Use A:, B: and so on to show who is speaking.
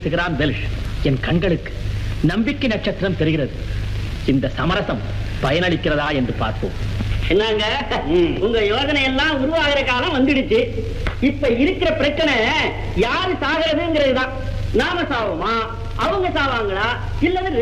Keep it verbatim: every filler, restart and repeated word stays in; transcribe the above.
A: என் கண்களுக்கு நம்பிக்கை நட்சத்திரம் தெரிகிறது. இந்த சமரசம் பயனளிக்கிறதா என்று பார்ப்போம்.
B: என்னங்க உங்க யோசனை எல்லாம் உருவாகிற காலம் வந்துடுச்சு. இப்ப இருக்கிற பிரச்சனை யாரு சாகிறதுங்கிறது தான். நாம சாவோமா, அவங்க சாவாங்களா, இல்லது